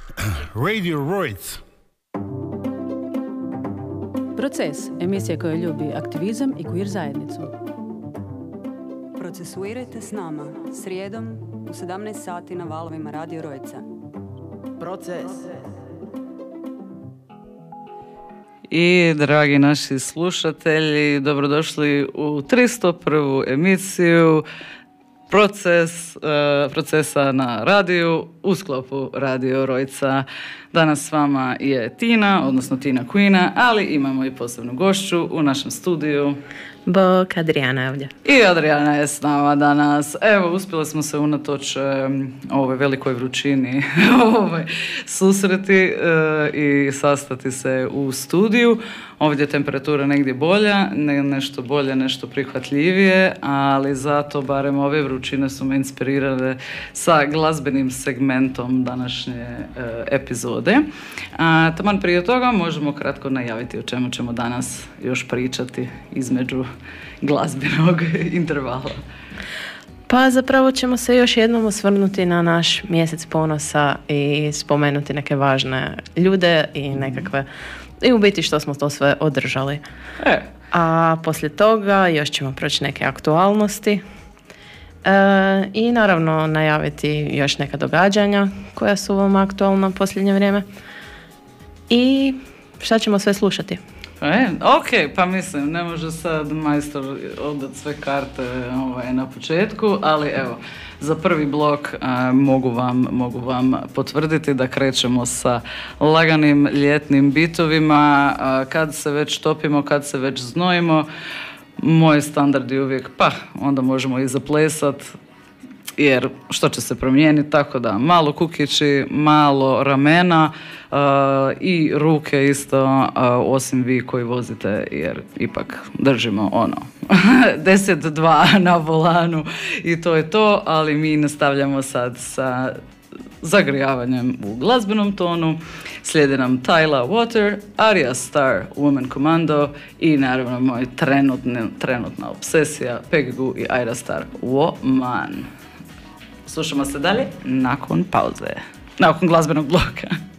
Radio Rojc. Proces, emisija koja ljubi aktivizam i queer zajednicu. Procesuirajte s nama, srijedom u 17 sati na valovima Radio Rojca. Proces. I dragi naši slušatelji, dobrodošli u 301. emisiju procesa na radiju u sklopu Radio Rojca. Danas s vama je Tina, odnosno Tina Queena, ali imamo i posebnu gošću u našem studiju. Bok, Adriana je ovdje. I Adriana je s nama danas. Evo, uspjeli smo se unatoč ovoj velikoj vrućini susreti i sastati se u studiju. Ovdje je temperatura negdje bolja, nešto bolje, nešto prihvatljivije, ali zato barem ove vrućine su me inspirirale sa glazbenim segmentom današnje epizode. Taman prije toga možemo kratko najaviti o čemu ćemo danas još pričati između glazbenog intervala. Pa zapravo ćemo se još jednom osvrnuti na naš mjesec ponosa i spomenuti neke važne ljude i nekakve, i u biti što smo to sve održali. A poslije toga još ćemo proći neke aktualnosti i naravno najaviti još neka događanja koja su vam aktualna u posljednje vrijeme. I šta ćemo sve slušati? Ok, pa mislim, ne može sad majstor odati sve karte na početku, ali evo, za prvi blok mogu vam potvrditi da krećemo sa laganim ljetnim bitovima. Kad se već topimo, kad se već znojimo, moj standard je uvijek, pa onda možemo i zaplesat, jer što će se promijeniti, tako da malo kukići, malo ramena i ruke isto, osim vi koji vozite, jer ipak držimo 10-2 na volanu i to je to, ali mi nastavljamo sad sa zagrijavanjem u glazbenom tonu. Slijede nam Tyla Water, Arya Star, Woman Commando i naravno moj trenutna obsesija Peggy Gou i Ayra Starr, Woman. Slušamo se dalje nakon pauze, nakon glazbenog bloka.